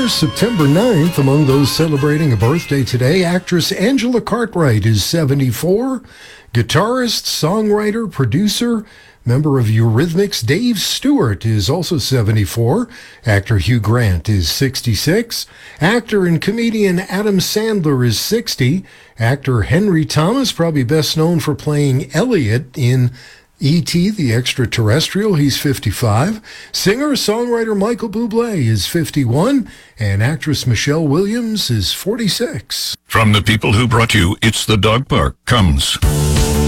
September 9th, among those celebrating a birthday today, actress Angela Cartwright is 74. Guitarist, songwriter, producer, member of Eurythmics Dave Stewart is also 74. Actor Hugh Grant is 66. Actor and comedian Adam Sandler is 60. Actor Henry Thomas, probably best known for playing Elliot in E.T. the Extraterrestrial, he's 55. Singer-songwriter Michael Bublé is 51. And actress Michelle Williams is 46. From the people who brought you It's the Dog Park comes